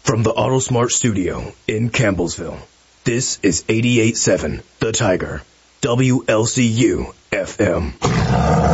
From the AutoSmart studio in Campbellsville, this is 88.7 The Tiger, WLCU FM.